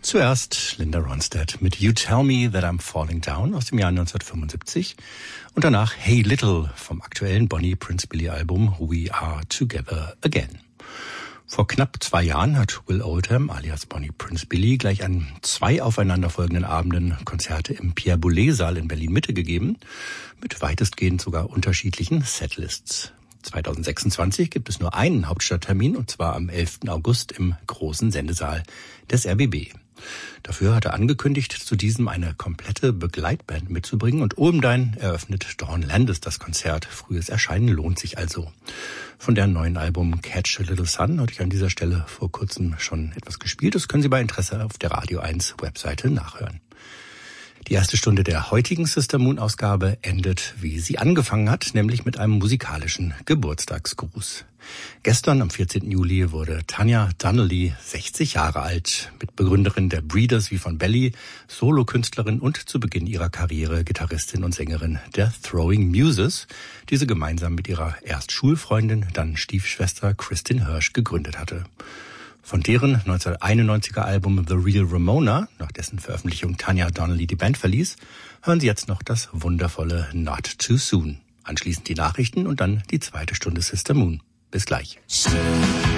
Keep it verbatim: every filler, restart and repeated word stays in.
Zuerst Linda Ronstadt mit You Tell Me That I'm Falling Down aus dem Jahr neunzehnhundertfünfundsiebzig und danach Hey Little vom aktuellen Bonnie Prince Billy Album We Are Together Again. Vor knapp zwei Jahren hat Will Oldham alias Bonnie Prince Billy gleich an zwei aufeinanderfolgenden Abenden Konzerte im Pierre Boulez Saal in Berlin-Mitte gegeben, mit weitestgehend sogar unterschiedlichen Setlists. zweitausendsechsundzwanzig gibt es nur einen Hauptstadttermin, und zwar am elften August im großen Sendesaal des R B B. Dafür hat er angekündigt, zu diesem eine komplette Begleitband mitzubringen, und obendrein eröffnet Dawn Landis das Konzert. Frühes Erscheinen lohnt sich also. Von deren neuen Album Catch a Little Sun hatte ich an dieser Stelle vor kurzem schon etwas gespielt. Das können Sie bei Interesse auf der Radio eins Webseite nachhören. Die erste Stunde der heutigen Sister Moon Ausgabe endet, wie sie angefangen hat, nämlich mit einem musikalischen Geburtstagsgruß. Gestern, am vierzehnten Juli, wurde Tanya Donelly sechzig Jahre alt, Mitbegründerin der Breeders wie von Belly, Solokünstlerin und zu Beginn ihrer Karriere Gitarristin und Sängerin der Throwing Muses, die sie gemeinsam mit ihrer erst Schulfreundin, dann Stiefschwester Kristin Hirsch gegründet hatte. Von deren neunzehnhunderteinundneunziger Album The Real Ramona, nach dessen Veröffentlichung Tanya Donelly die Band verließ, hören Sie jetzt noch das wundervolle Not Too Soon. Anschließend die Nachrichten und dann die zweite Stunde Sister Moon. Bis gleich.